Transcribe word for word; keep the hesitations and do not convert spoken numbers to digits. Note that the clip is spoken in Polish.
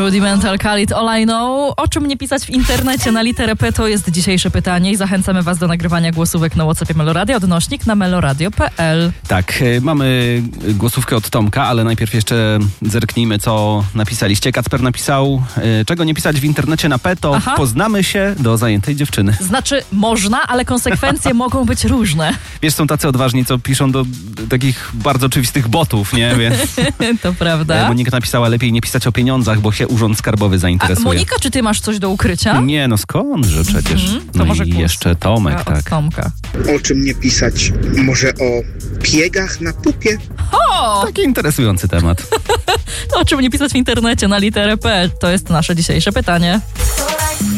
Rudimental Khalid All I Know. O czym nie pisać w internecie na literę P, to jest dzisiejsze pytanie i zachęcamy was do nagrywania głosówek na WhatsAppie Meloradio, odnośnik na meloradio kropka p l. Tak, mamy głosówkę od Tomka, ale najpierw jeszcze zerknijmy, co napisaliście. Kacper napisał, czego nie pisać w internecie na P, to Aha. poznamy się do zajętej dziewczyny. Znaczy można, ale konsekwencje mogą być różne. Wiesz, są tacy odważni, co piszą do takich bardzo oczywistych botów, nie? Więc to prawda. Monika napisała, lepiej nie pisać o pieniądzach, bo się Urząd Skarbowy zainteresuje. A Monika, czy ty masz coś do ukrycia? Nie, no skądże przecież. Mhm, to no może i głos. jeszcze Tomek, tak. Tomka. O czym nie pisać? Może o piegach na pupie? O! Taki interesujący temat. O czym nie pisać w internecie na literę P, to jest nasze dzisiejsze pytanie.